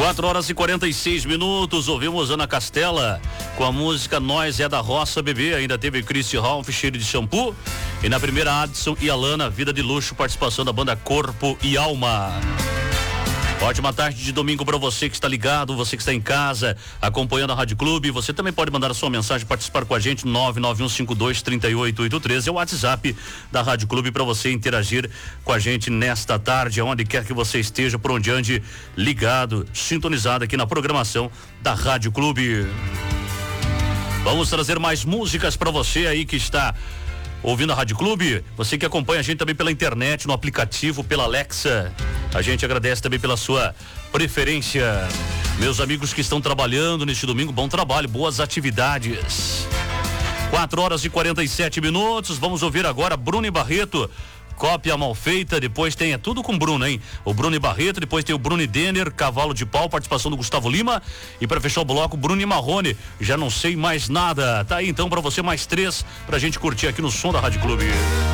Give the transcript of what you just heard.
4h46, ouvimos Ana Castela com a música Nós é da Roça Bebê, ainda teve Christy Ralph, Cheiro de Shampoo, e na primeira Adson e Alana, Vida de Luxo, participação da banda Corpo e Alma. Ótima tarde de domingo para você que está ligado, você que está em casa, acompanhando a Rádio Clube. Você também pode mandar a sua mensagem, participar com a gente, 991523883, é o WhatsApp da Rádio Clube para você interagir com a gente nesta tarde, aonde quer que você esteja, por onde ande, ligado, sintonizado aqui na programação da Rádio Clube. Vamos trazer mais músicas para você aí que está ouvindo a Rádio Clube, você que acompanha a gente também pela internet, no aplicativo, pela Alexa. A gente agradece também pela sua preferência. Meus amigos que estão trabalhando neste domingo, bom trabalho, boas atividades. 4h47, vamos ouvir agora Bruno e Barreto, Cópia Mal Feita. Depois tem, é tudo com Bruno, hein? O Bruno e Barreto, depois tem o Bruno e Denner, Cavalo de Pau, participação do Gustavo Lima, e para fechar o bloco, Bruno e Marrone, Já Não Sei Mais Nada. Tá aí então para você mais 3 pra gente curtir aqui no som da Rádio Clube.